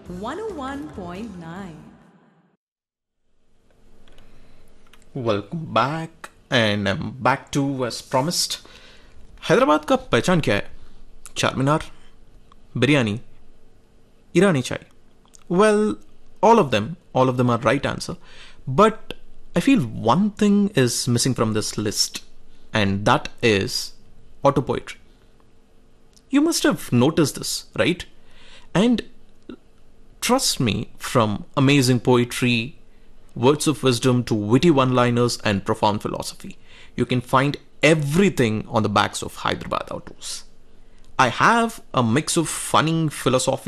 101.9. Welcome back and I am back to as promised. Hyderabad का पहचान क्या है? चार बिरयानी, ईरानी चाय. Well, all of them are right answer. But I feel one thing is missing from this list, and that is auto poetry. You must have noticed this, right? And trust me, from amazing poetry, words of wisdom to witty one liners and profound philosophy, you can find everything on the backs of Hyderabad autos. I have a mix of funny philosophy